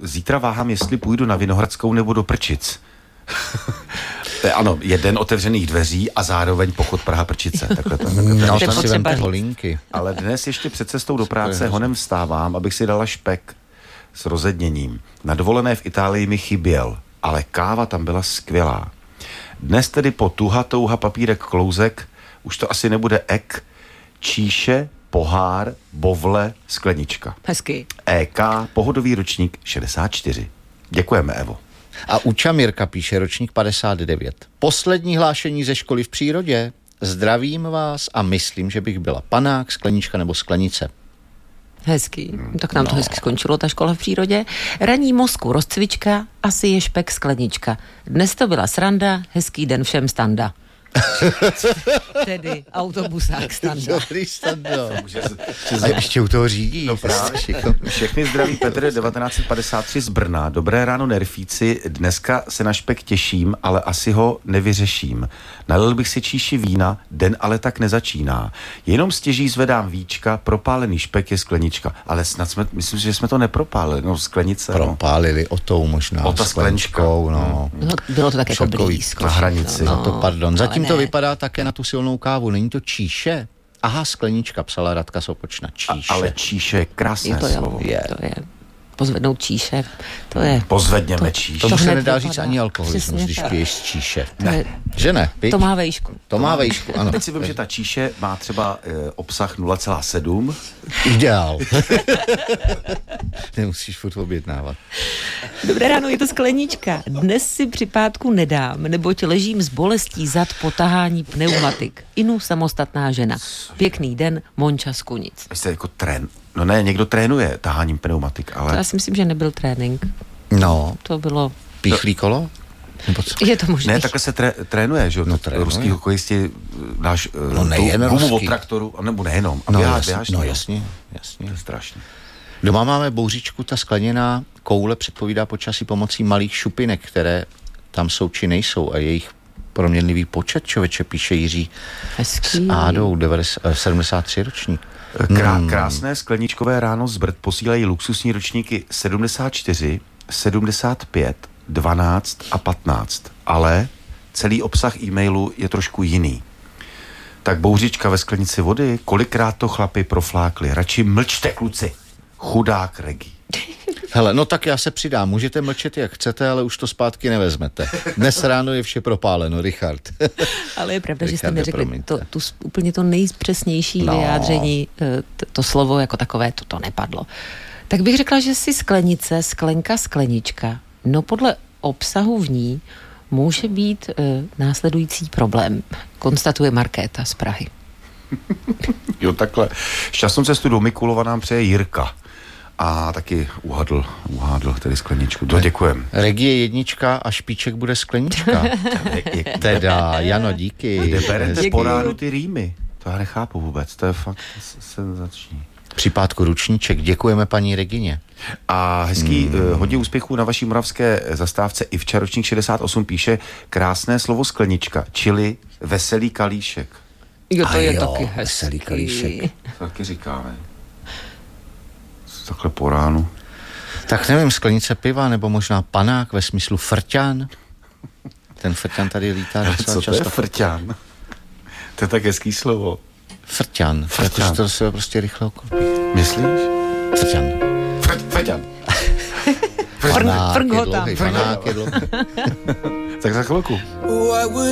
zítra váhám, jestli půjdu na Vinohradskou nebo do Prčic. Ano, jeden otevřených dveří a zároveň pochod Praha-Prčice. Takhle to. No, to si vemte holinky. Ale dnes ještě před cestou do práce honem vstávám, abych si dala špek s rozedněním. Na dovolené v Itálii mi chyběl, ale káva tam byla skvělá. Dnes tedy po tuha, touha, papírek, klouzek, už to asi nebude ek, číše, pohár, bovle, sklenička. Hezky. EK, pohodový ročník 64. Děkujeme, Evo. A Uča Mirka píše ročník 59. Poslední hlášení ze školy v přírodě. Zdravím vás a myslím, že bych byla panák, sklenička nebo sklenice. Hezký. Tak nám to hezky skončilo, ta škola v přírodě. Raní mozku rozcvička, asi je špek sklenička. Dnes to byla sranda, hezký den všem standa. Tedy autobusák standa. Dobrý standa. A ještě u toho řídí. No právě. Všechny zdraví Petr 1953 z Brna. Dobré ráno, nerfíci. Dneska se na špek těším, ale asi ho nevyřeším. Nalil bych si číši vína, den ale tak nezačíná. Jenom stěží zvedám víčka, propálený špek je sklenička. Ale snad myslím, že jsme to nepropálili. No, sklenice. Propálili o tou možná. O ta skleničkou. No, bylo to tak jako blízko. Na hranici. No, to pardon. Zatím to vypadá také na tu silnou kávu. Není to číše? Aha, sklenička, psala Radka Sopočna. Číše. Ale číše je krásné slovo. To je. Pozvednout číše, to je... Pozvedněme číše. Tomu se nedá říct ani alkoholismus, když piješ z číše. Ne. Že ne? Piť? To má vejšku. To má vejšku, ano. Teď si vím, že ta číše má třeba obsah 0,7. Ideál. Nemusíš furt objednávat. Dobré ráno, je to sklenička. Dnes si při pátku nedám, neboť ležím s bolestí zad po tahání pneumatik. Inu samostatná žena. Pěkný den, Monča z Kunic. Jste jako No ne, někdo trénuje taháním pneumatik, ale... To já si myslím, že nebyl trénink. No. To bylo... Píchlý kolo? Je to možné. Ne, takhle se trénuje, že jo? No, trénuje. Ruský hokejisti dáš gumu od traktoru, nebo nejenom. No, jasně. To je strašně. Doma máme bouřičku, ta skleněná koule předpovídá počasí pomocí malých šupinek, které tam jsou či nejsou a jejich proměnlivý počet, člověče, píše Jiří Hezký. s Ádou, 73 ročník. Krásné skleničkové ráno z Brd posílají luxusní ročníky 74, 75, 12 a 15, ale celý obsah e-mailu je trošku jiný. Tak bouřička ve sklenici vody, kolikrát to chlapi proflákli, radši mlčte, kluci, chudák Regi. Hele, no tak já se přidám, můžete mlčet jak chcete, ale už to zpátky nevezmete. Dnes ráno je vše propáleno, Richard. Ale je pravda, že jste mi řekli úplně to nejpřesnější vyjádření, to slovo jako takové, to nepadlo. Tak bych řekla, že si sklenice, sklenka, sklenička, no podle obsahu v ní může být následující problém, konstatuje Markéta z Prahy. Jo, takhle. Šťastnou cestu do Mikulova nám přeje Jirka. A taky uhádl tedy skleničku. To děkujem. Regie jednička a špiček bude sklenička. Teda, Jano, díky. Kde berete po ránu ty rýmy? To já nechápu vůbec, to je fakt senzační. Při pátku ručníček, děkujeme paní Regině. A hezký hodně úspěchů na vaší moravské zastávce. Ivča ročník 68 píše krásné slovo sklenička, čili veselý kalíšek. Jo, to je taky hezký. Veselý kalíšek. To taky říkáme. Takhle po ránu. Tak nevím, sklenice piva, nebo možná panák ve smyslu frťán. Ten frťán tady lítá docela často. Co to je frťán? To je tak hezký slovo. Frťán. Protože to se prostě rychle okolí. Myslíš? Frťán. Frťán. Frng ho tam. Panák je dlouhý. Tak za chvilku.